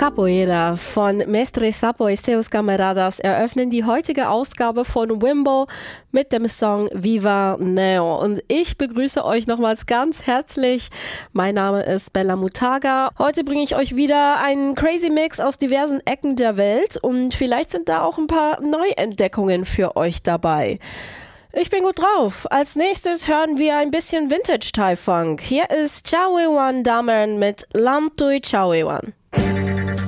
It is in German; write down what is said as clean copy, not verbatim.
Capoeira von Mestre Sapo y seus Camaradas eröffnen die heutige Ausgabe von Wimbo mit dem Song Viva Neo. Und ich begrüße euch nochmals ganz herzlich. Mein Name ist Bella Mutaga. Heute bringe ich euch wieder einen Crazy Mix aus diversen Ecken der Welt und vielleicht sind da auch ein paar Neuentdeckungen für euch dabei. Ich bin gut drauf. Als nächstes hören wir ein bisschen Vintage Thai Funk. Hier ist Chawewan Damen mit Lam Tui Chawewan.